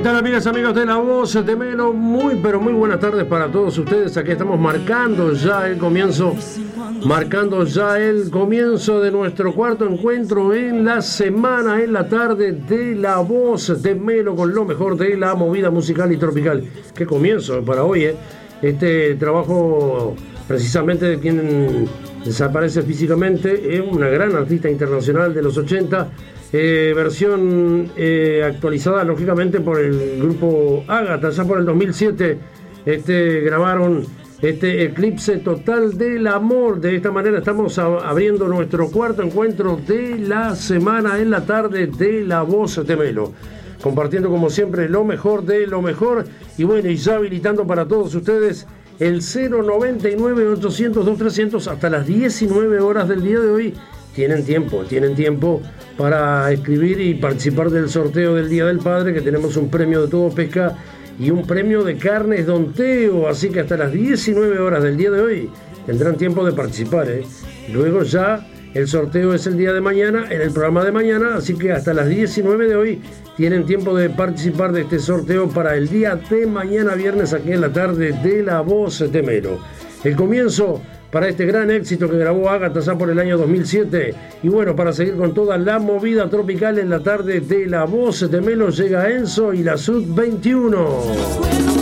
tal, amigas, amigos de La Voz de Melo? Muy, pero muy buenas tardes para todos ustedes. Aquí estamos marcando ya el comienzo de nuestro cuarto encuentro en la semana, en la tarde de La Voz de Melo, con lo mejor de la movida musical y tropical. Qué comienzo para hoy, ¿eh? Este trabajo precisamente de quien desaparece físicamente, es una gran artista internacional de los 80, versión actualizada lógicamente por el grupo Ágata. Ya por el 2007 grabaron Eclipse Total del Amor. De esta manera estamos abriendo nuestro cuarto encuentro de la semana en la tarde de La Voz de Melo, compartiendo como siempre lo mejor de lo mejor. Y bueno, y ya habilitando para todos ustedes el 099-800-2300 hasta las 19 horas del día de hoy. Tienen tiempo para escribir y participar del sorteo del Día del Padre, que tenemos un premio de Todo Pesca y un premio de carnes Don Teo. Así que hasta las 19 horas del día de hoy tendrán tiempo de participar, ¿eh? Luego ya el sorteo es el día de mañana, en el programa de mañana, así que hasta las 19 de hoy tienen tiempo de participar de este sorteo para el día de mañana, viernes, aquí en la tarde de La Voz de Melo. El comienzo para este gran éxito que grabó Ágata ya por el año 2007. Y bueno, para seguir con toda la movida tropical en la tarde de La Voz de Melo, llega Enzo y la Sud 21.